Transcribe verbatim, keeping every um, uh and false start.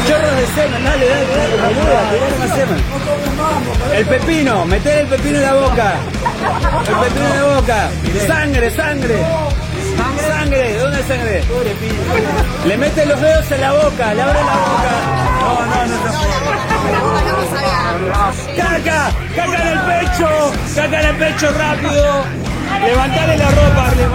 chorros de semen, dale, dale, dale, boluda, tirale más semen. El pepino, meter el pepino en la boca. El pepino en la boca. Sangre, sangre. Sangre, ¿dónde hay sangre? Le mete los dedos en la boca, le abre la boca. No, no, no, no. Caca, caca en el pecho, caca en el pecho rápido. Levantale la ropa,